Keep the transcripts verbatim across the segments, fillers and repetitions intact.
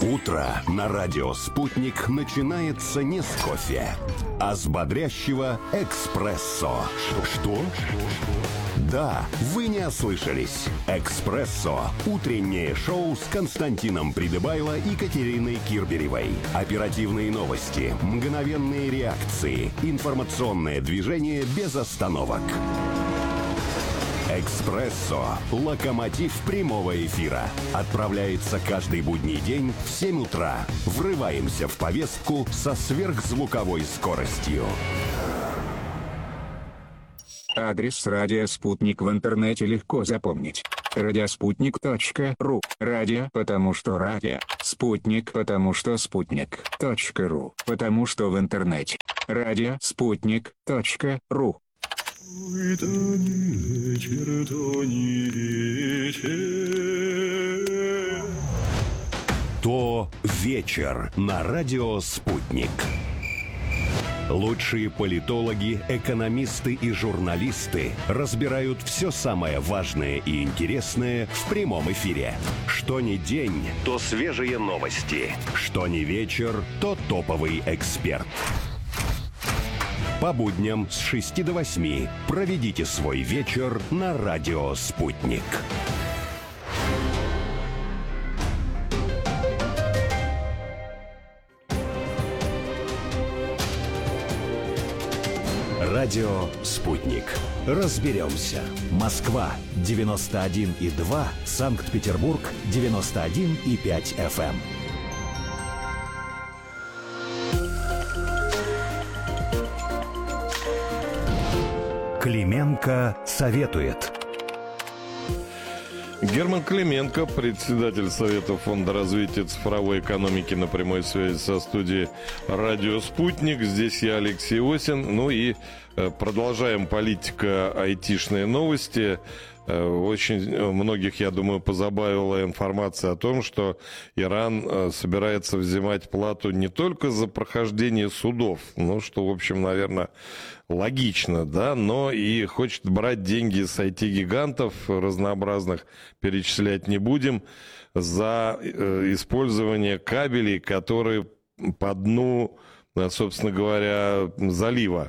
Утро на радио «Спутник» начинается не с кофе, а с бодрящего эспрессо. Что? Да, вы не ослышались. «Эспрессо» – утреннее шоу с Константином Придыбайло и Катериной Кирберевой. Оперативные новости, мгновенные реакции, информационное движение без остановок. «Эспрессо» – локомотив прямого эфира. Отправляется каждый будний день в семь утра. Врываемся в повестку со сверхзвуковой скоростью. Адрес «Радио Спутник» в интернете легко запомнить. радиоспутник точка ру. Радио, потому что радио. Спутник, потому что спутник. .ру, потому что в интернете. радио спутник точка ру. Ой, то не вечер, то не вечер. То вечер на радио «Спутник». Лучшие политологи, экономисты и журналисты разбирают все самое важное и интересное в прямом эфире. Что ни день, то свежие новости. Что ни вечер, то топовый эксперт. По будням с шести до восьми проведите свой вечер на радио «Спутник». Радио «Спутник». Разберемся. Москва девяносто один и два, Санкт-Петербург девяносто один и пять эф эм. Клименко советует. Герман Клименко, председатель Совета Фонда развития цифровой экономики, на прямой связи со студией «Радио Спутник». Здесь я, Алексей Осин. Ну и продолжаем политика айтишные новости. Очень многих, я думаю, позабавила информация о том, что Иран собирается взимать плату не только за прохождение судов, ну, что, в общем, наверное, логично, да, но и хочет брать деньги с ай ти-гигантов разнообразных, перечислять не будем, за использование кабелей, которые по дну, собственно говоря, залива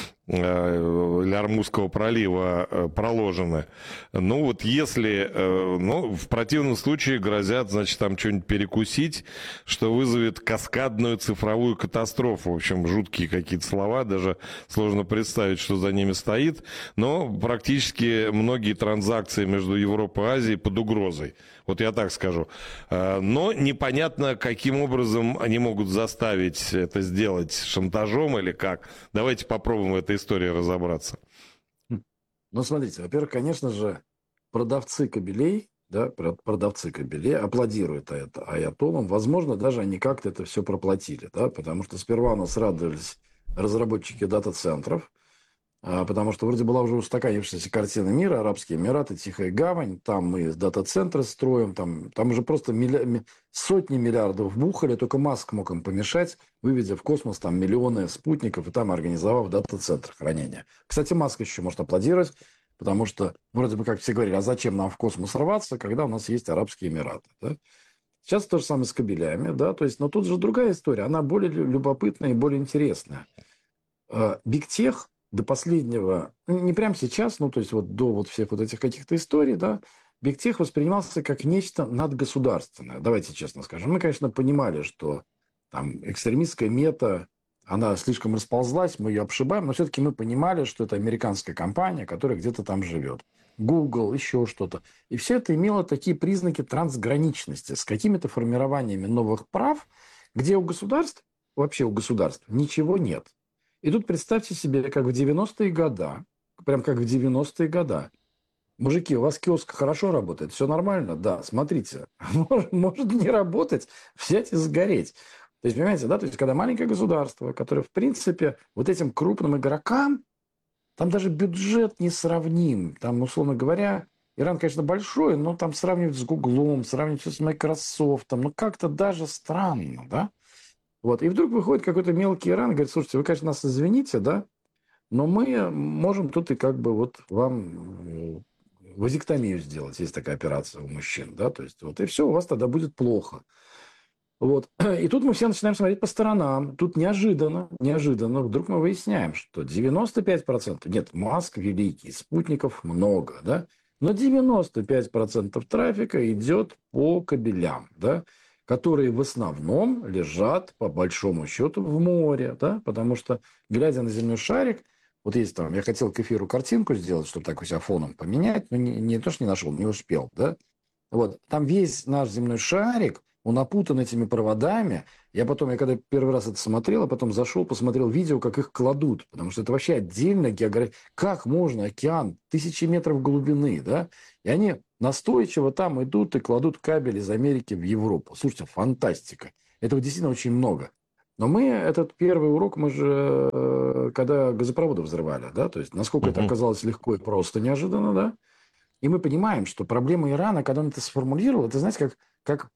или Ормузского пролива проложены. Ну вот если, ну, в противном случае грозят, значит, там что-нибудь перекусить, что вызовет каскадную цифровую катастрофу. В общем, жуткие какие-то слова, даже сложно представить, что за ними стоит. Но практически многие транзакции между Европой и Азией под угрозой. Вот я так скажу. Но непонятно, каким образом они могут заставить это сделать, шантажом или как. Давайте попробуем в этой истории разобраться. Ну, смотрите, во-первых, конечно же, продавцы кабелей, да, продавцы кабелей аплодируют это аятоллам. Возможно, даже они как-то это все проплатили, да, потому что сперва у нас радовались разработчики дата-центров, потому что вроде была уже устаканившаяся картина мира, Арабские Эмираты, Тихая Гавань, там мы дата-центры строим, там, там уже просто милли... сотни миллиардов бухали, только Маск мог им помешать, выведя в космос там миллионы спутников и там организовав дата-центр хранения. Кстати, Маск еще может аплодировать, потому что вроде бы как все говорили, а зачем нам в космос рваться, когда у нас есть Арабские Эмираты, да? Сейчас то же самое с кабелями, да, то есть, но тут же другая история, она более любопытная и более интересная. Бигтех до последнего, не прямо сейчас, ну, то есть вот до вот всех вот этих каких-то историй, да, Бигтех воспринимался как нечто надгосударственное. Давайте честно скажем. Мы, конечно, понимали, что там экстремистская мета, она слишком расползлась, мы ее обшибаем, но все-таки мы понимали, что это американская компания, которая где-то там живет. Google, еще что-то. И все это имело такие признаки трансграничности с какими-то формированиями новых прав, где у государств, вообще у государств, ничего нет. И тут представьте себе, как в девяностые годы, прям как в девяностые годы. Мужики, у вас киоск хорошо работает, все нормально? Да, смотрите, может, может не работать, взять и сгореть. То есть, понимаете, да, то есть, когда маленькое государство, которое, в принципе, вот этим крупным игрокам, там даже бюджет несравним. Там, условно говоря, Иран, конечно, большой, но там сравнивать с Гуглом, сравнивать с Microsoft, ну, как-то даже странно, да? Вот. И вдруг выходит какой-то мелкий Иран и говорит, слушайте, вы, конечно, нас извините, да, но мы можем тут и как бы вот вам вазэктомию сделать. Есть такая операция у мужчин, да, то есть вот и все, у вас тогда будет плохо. Вот. И тут мы все начинаем смотреть по сторонам. Тут неожиданно, неожиданно вдруг мы выясняем, что девяносто пять процентов, нет, Маск великий, спутников много, да, но девяносто пять процентов трафика идет по кабелям, да, которые в основном лежат, по большому счету, в море, да, потому что, глядя на земной шарик, вот есть там, я хотел к эфиру картинку сделать, чтобы так у себя фоном поменять, но не, не то, что не нашел, не успел, да, вот, там весь наш земной шарик, он опутан этими проводами. Я потом, я когда первый раз это смотрел, а потом зашел, посмотрел видео, как их кладут. Потому что это вообще отдельно география. Как можно океан тысячи метров глубины, да? И они настойчиво там идут и кладут кабель из Америки в Европу. Слушайте, фантастика. Этого действительно очень много. Но мы этот первый урок, мы же, э, когда газопроводы взрывали, да? То есть, насколько это оказалось легко и просто неожиданно, да? И мы понимаем, что проблема Ирана, когда он это сформулировал, это, знаете, как, как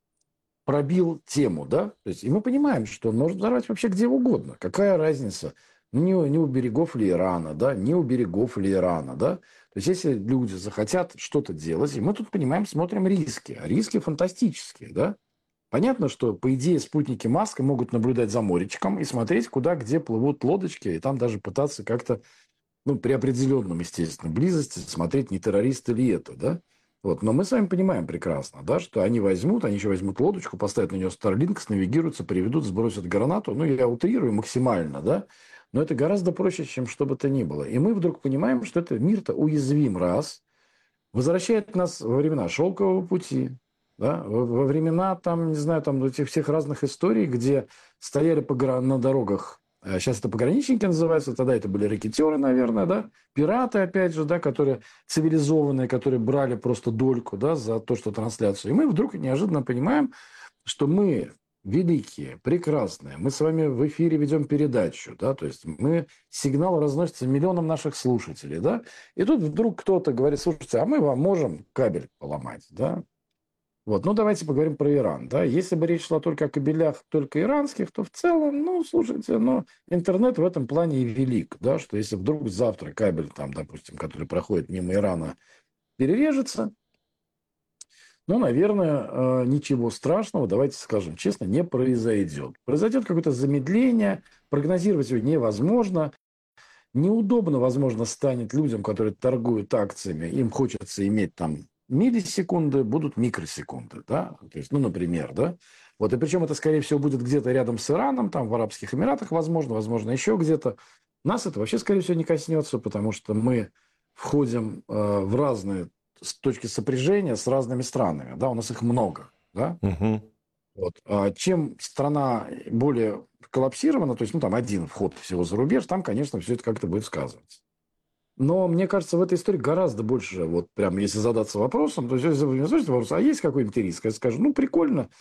пробил тему, да? То есть, и мы понимаем, что он может взорвать вообще где угодно. Какая разница? Ну, не, не у берегов ли Ирана, да? Не у берегов ли Ирана, да? То есть, если люди захотят что-то делать, и мы тут понимаем, смотрим риски. А риски фантастические, да? Понятно, что, по идее, спутники Маска могут наблюдать за моречком и смотреть, куда, где плывут лодочки, и там даже пытаться как-то, ну, при определенном, естественно, близости смотреть, не террористы ли это, да? Вот. Но мы с вами понимаем прекрасно, да, что они возьмут, они еще возьмут лодочку, поставят на нее Starlink, снавигируются, приведут, сбросят гранату. Ну, я утрирую максимально, да, но это гораздо проще, чем что бы то ни было. И мы вдруг понимаем, что это мир-то уязвим, раз, возвращает нас во времена Шелкового пути, да, во, во времена, там, не знаю, там, этих всех разных историй, где стояли по, на дорогах. Сейчас это пограничники называются, тогда это были рекетеры, наверное, да, пираты, опять же, да, которые цивилизованные, которые брали просто дольку, да, за то, что трансляцию. И мы вдруг неожиданно понимаем, что мы великие, прекрасные, мы с вами в эфире ведем передачу, да, то есть мы, сигнал разносится миллионам наших слушателей, да, и тут вдруг кто-то говорит, слушайте, а мы вам можем кабель поломать, да. Вот, ну, давайте поговорим про Иран, да. Если бы речь шла только о кабелях, только иранских, то в целом, ну, слушайте, ну, интернет в этом плане и велик, да, что если вдруг завтра кабель, там, допустим, который проходит мимо Ирана, перережется, ну, наверное, ничего страшного, давайте скажем честно, не произойдет. Произойдет какое-то замедление, прогнозировать его невозможно. Неудобно, возможно, станет людям, которые торгуют акциями, им хочется иметь там миллисекунды, будут микросекунды, да, то есть, ну, например, да, вот, и причем это, скорее всего, будет где-то рядом с Ираном, там, в Арабских Эмиратах, возможно, возможно, еще где-то. Нас это вообще, скорее всего, не коснется, потому что мы входим э, в разные точки сопряжения с разными странами, да, у нас их много, да, Угу. вот. А чем страна более коллапсирована, то есть, ну, там, один вход всего за рубеж, там, конечно, все это как-то будет сказываться. Но мне кажется, в этой истории гораздо больше, вот прям если задаться вопросом, то есть если вы мне спросите вопрос, а есть какой-нибудь риск? Я скажу, ну, прикольно,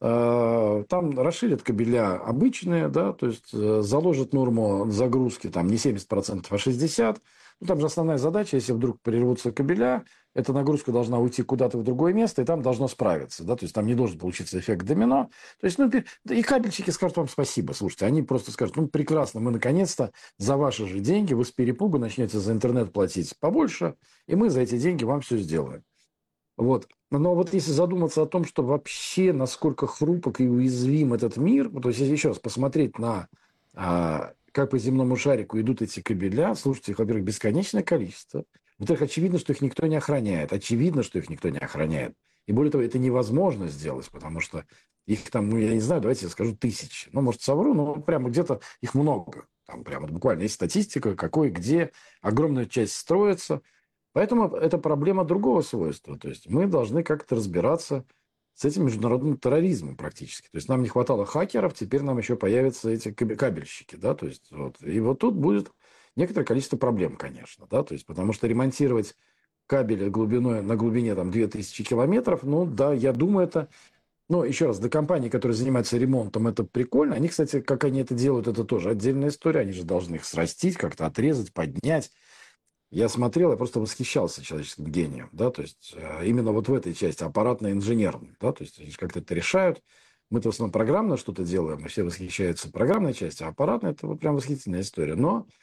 э, там расширят кабеля обычные, да, то есть э, заложат норму загрузки там не семьдесят процентов, а шестьдесят процентов. Ну, там же основная задача, если вдруг прервутся кабеля, эта нагрузка должна уйти куда-то в другое место, и там должно справиться, да, то есть там не должен получиться эффект домино. То есть, ну, и кабельщики скажут вам спасибо, слушайте, они просто скажут, ну, прекрасно, мы наконец-то за ваши же деньги, вы с перепугу начнете за интернет платить побольше, и мы за эти деньги вам все сделаем. Вот. Но вот если задуматься о том, что вообще насколько хрупок и уязвим этот мир, то есть, если еще раз посмотреть на... А, как по земному шарику идут эти кабеля, слушайте, их, во-первых, бесконечное количество. Во-вторых, очевидно, что их никто не охраняет. Очевидно, что их никто не охраняет. И более того, это невозможно сделать, потому что их там, ну, я не знаю, давайте я скажу, тысячи. Ну, может, совру, но прямо где-то их много. Там прямо буквально есть статистика, какой, где. Огромная часть строится. Поэтому это проблема другого свойства. То есть мы должны как-то разбираться с этим международным терроризмом практически. То есть нам не хватало хакеров, теперь нам еще появятся эти кабельщики, да, то есть вот. И вот тут будет некоторое количество проблем, конечно, да, то есть потому что ремонтировать кабели глубиной, на глубине там две тысячи километров, ну да, я думаю, это, ну, еще раз, для компаний, которые занимаются ремонтом, это прикольно. Они, кстати, как они это делают, это тоже отдельная история, они же должны их срастить, как-то отрезать, поднять. Я смотрел, я просто восхищался человеческим гением, да, то есть э, именно вот в этой части, аппаратно-инженерной, да, то есть они же как-то это решают. Мы-то в основном программно что-то делаем, и все восхищаются программной частью, а аппаратная – это вот прям восхитительная история. Но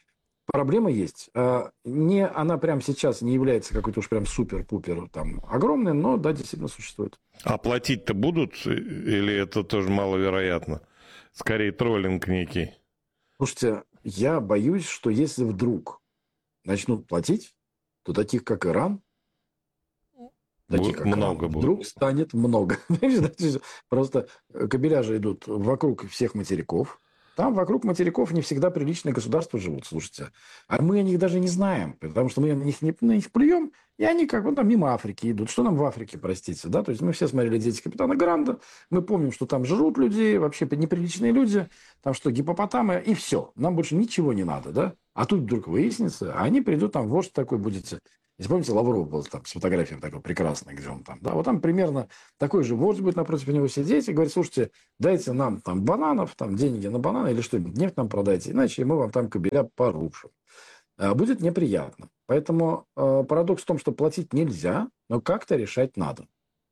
Проблема есть. А, Не, она прямо сейчас не является какой-то уж прям супер-пупер там огромной, но да, действительно существует. А платить-то будут или это тоже маловероятно? Скорее троллинг некий. Слушайте, я боюсь, что если вдруг начнут платить, то таких, как Иран, таких, как Много Иран, будет. вдруг станет много. Просто кабеля же идут вокруг всех материков. Там вокруг материков не всегда приличные государства живут, слушайте. А мы о них даже не знаем, потому что мы на них, не, на них плюем, и они как бы там мимо Африки идут. Что нам в Африке, простите, да? То есть мы все смотрели «Дети капитана Гранта», мы помним, что там жрут людей, вообще неприличные люди, там что, гипопотамы, и все. Нам больше ничего не надо, да? А тут вдруг выяснится, а они придут, там вождь такой будете. Если помните, Лавров был там с фотографией такой прекрасной, где он там, да, вот там примерно такой же вождь будет напротив него сидеть и говорит: слушайте, дайте нам там бананов, там деньги на бананы или что-нибудь, нефть нам продайте, иначе мы вам там кабеля порушим. А будет неприятно. Поэтому э, парадокс в том, что платить нельзя, но как-то решать надо.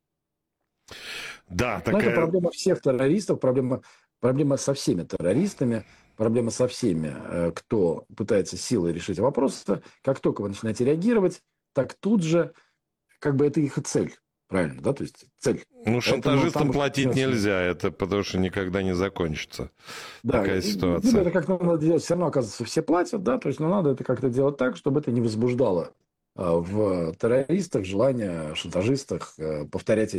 Да, Но это такая... проблема всех террористов, проблема, проблема со всеми террористами, проблема со всеми, э, кто пытается силой решить вопрос. Как только вы начинаете реагировать, так тут же, как бы это их и цель, правильно, да, то есть цель. Ну, шантажистам Поэтому, платить там, нельзя, это потому что никогда не закончится. Да, Такая и, ситуация. ну, это как надо делать, все равно, оказывается, все платят, да, то есть, но надо это как-то делать так, чтобы это не возбуждало а, в террористах желание, шантажистах а, повторять эти